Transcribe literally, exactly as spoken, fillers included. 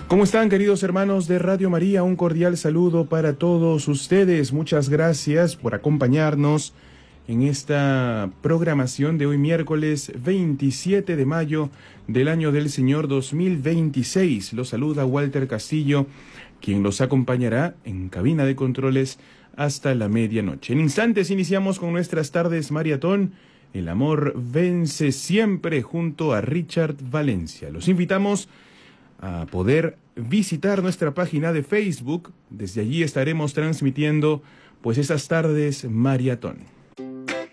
¿Cómo están, queridos hermanos de Radio María? Un cordial saludo para todos ustedes. Muchas gracias por acompañarnos en esta programación de hoy miércoles veintisiete de mayo del año del Señor dos mil veintiséis. Los saluda Walter Castillo, quien los acompañará en cabina de controles hasta la medianoche. En instantes iniciamos con nuestras tardes maratón. El amor vence siempre, junto a Richard Valencia. Los invitamos a poder visitar nuestra página de Facebook. Desde allí estaremos transmitiendo pues esas tardes maratón.